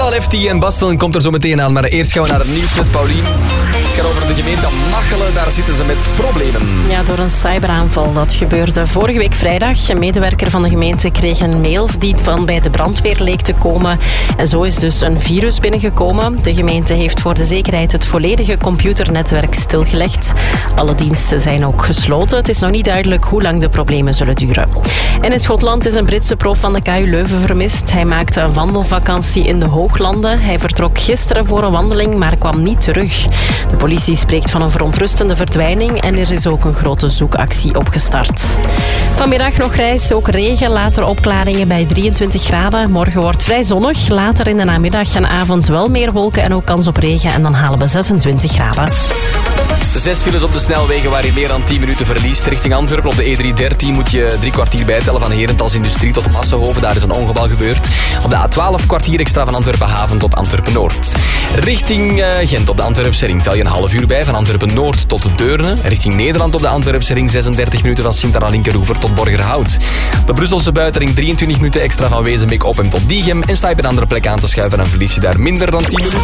Bella, Lefty en Bastel komt er zo meteen aan. Maar eerst gaan we naar het nieuws met Paulien. Het gaat over de gemeente Machelen. Daar zitten ze met problemen. Ja, door een cyberaanval. Dat gebeurde vorige week vrijdag. Een medewerker van de gemeente kreeg een mail die van bij de brandweer leek te komen. En zo is dus een virus binnengekomen. De gemeente heeft voor de zekerheid het volledige computernetwerk stilgelegd. Alle diensten zijn ook gesloten. Het is nog niet duidelijk hoe lang de problemen zullen duren. En in Schotland is een Britse prof van de KU Leuven vermist. Hij maakte een wandelvakantie in de Hooglanden. Hij vertrok gisteren voor een wandeling, maar kwam niet terug. De politie spreekt van een verontrustende verdwijning en er is ook een grote zoekactie opgestart. Vanmiddag nog grijs, ook regen, later opklaringen bij 23 graden. Morgen wordt vrij zonnig, later in de namiddag en avond wel meer wolken en ook kans op regen en dan halen we 26 graden. 6 files op de snelwegen waar je meer dan 10 minuten verliest. Richting Antwerpen op de E313 moet je 3 kwartier bijtellen van Herentals Industrie tot Massenhoven. Daar is een ongeval gebeurd. Op de A12 kwartier extra van Antwerpen Haven tot Antwerpen Noord. Richting Gent op de Antwerpse ring tel je een half uur bij van Antwerpen Noord tot Deurne. Richting Nederland op de Antwerpse ring 36 minuten van Sint-Anna-Linkeroever tot Borgerhout. De Brusselse buitenring 23 minuten extra van Wezenbeek op en tot Diegem. En sta je op een andere plek aan te schuiven en verlies je daar minder dan 10 minuten.